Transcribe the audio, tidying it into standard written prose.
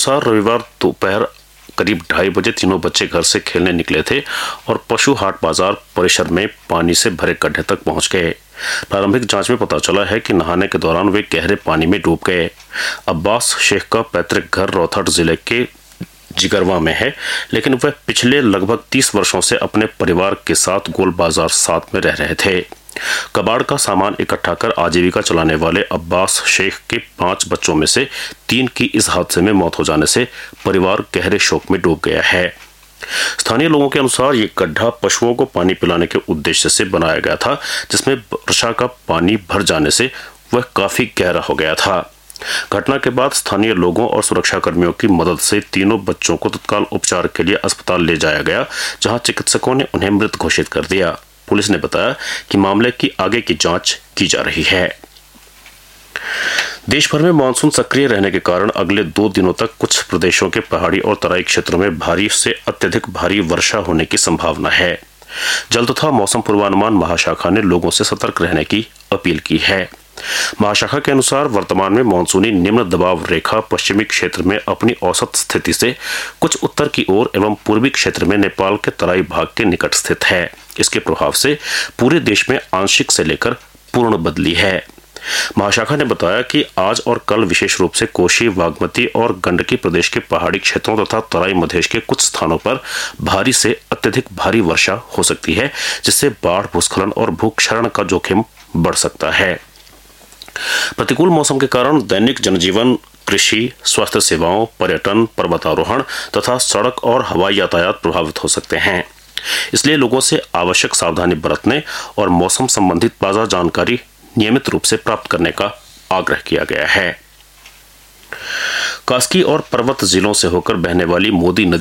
अनुसार रविवार दोपहर करीब 2:30 बजे तीनों बच्चे घर से खेलने निकले थे और पशु हाट बाजार परिसर में पानी से भरे गड्ढे तक पहुंच गए। प्रारंभिक जांच में पता चला है कि नहाने के दौरान वे गहरे पानी में डूब गए। अब्बास शेख का पैतृक घर रोहतक जिले के जिगरवा में है, लेकिन वह पिछले लगभग 30 वर्षों से अपने परिवार के साथ गोल बाजार 7 में रह रहे थे। कबाड़ का सामान इकट्ठा कर आजीविका चलाने वाले अब्बास शेख के 5 बच्चों में से 3 की इस हादसे में मौत हो जाने से परिवार गहरे शोक में डूब गया है। स्थानीय लोगों के अनुसार ये गड्ढा पशुओं को पानी पिलाने के उद्देश्य से बनाया गया था, जिसमें वर्षा का पानी भर जाने से वह काफी गहरा हो गया था। घटना के बाद स्थानीय लोगों और सुरक्षा कर्मियों की मदद से तीनों बच्चों को तत्काल उपचार के लिए अस्पताल ले जाया गया, जहां चिकित्सकों ने उन्हें मृत घोषित कर दिया। पुलिस ने बताया कि मामले की आगे की जांच की जा रही है। देश भर में मानसून सक्रिय रहने के कारण अगले 2 दिनों तक कुछ प्रदेशों के पहाड़ी और तराई क्षेत्रों में भारी से अत्यधिक भारी वर्षा होने की संभावना है। जल तथा मौसम पूर्वानुमान महाशाखा ने लोगों से सतर्क रहने की अपील की है। महाशाखा के अनुसार वर्तमान में मानसूनी निम्न दबाव रेखा पश्चिमी क्षेत्र में अपनी औसत स्थिति से कुछ उत्तर की ओर एवं पूर्वी क्षेत्र में नेपाल के तराई भाग के निकट स्थित है। इसके प्रभाव से पूरे देश में आंशिक से लेकर पूर्ण बदली है। महाशाखा ने बताया कि आज और कल विशेष रूप से कोशी, बागमती और गंडकी प्रदेश के पहाड़ी क्षेत्रों तथा तराई मधेश के कुछ स्थानों पर भारी से अत्यधिक भारी वर्षा हो सकती है, जिससे बाढ़, भूस्खलन और भूक्षरण का जोखिम बढ़ सकता है। प्रतिकूल मौसम के कारण दैनिक जनजीवन, कृषि, स्वास्थ्य सेवाओं, पर्यटन, पर्वतारोहण तथा सड़क और हवाई यातायात प्रभावित हो सकते हैं। इसलिए लोगों से आवश्यक सावधानी बरतने और मौसम संबंधित ताजा जानकारी नियमित रूप से प्राप्त करने का आग्रह किया गया है। कास्की और पर्वत जिलों से होकर बहने वाली मोदी नदी